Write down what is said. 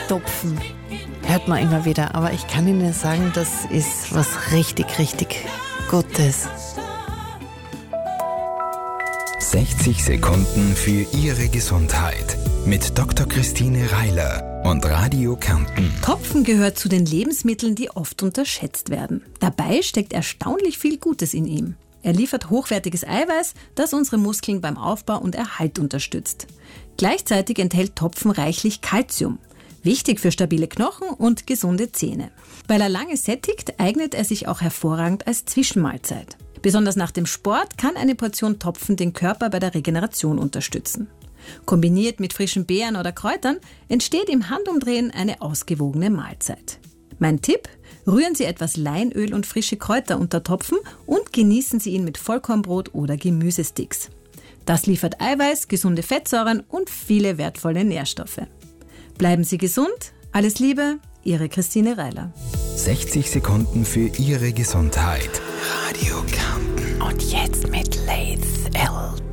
Topfen. Hört man immer wieder, aber ich kann Ihnen sagen, das ist was richtig, richtig Gutes. 60 Sekunden für Ihre Gesundheit mit Dr. Christine Reiler und Radio Kärnten. Topfen gehört zu den Lebensmitteln, die oft unterschätzt werden. Dabei steckt erstaunlich viel Gutes in ihm. Er liefert hochwertiges Eiweiß, das unsere Muskeln beim Aufbau und Erhalt unterstützt. Gleichzeitig enthält Topfen reichlich Kalzium. Wichtig für stabile Knochen und gesunde Zähne. Weil er lange sättigt, eignet er sich auch hervorragend als Zwischenmahlzeit. Besonders nach dem Sport kann eine Portion Topfen den Körper bei der Regeneration unterstützen. Kombiniert mit frischen Beeren oder Kräutern entsteht im Handumdrehen eine ausgewogene Mahlzeit. Mein Tipp: Rühren Sie etwas Leinöl und frische Kräuter unter Topfen und genießen Sie ihn mit Vollkornbrot oder Gemüsesticks. Das liefert Eiweiß, gesunde Fettsäuren und viele wertvolle Nährstoffe. Bleiben Sie gesund, alles Liebe, Ihre Christine Reiler. 60 Sekunden für Ihre Gesundheit. Radio Kärnten. Und jetzt mit Laith L.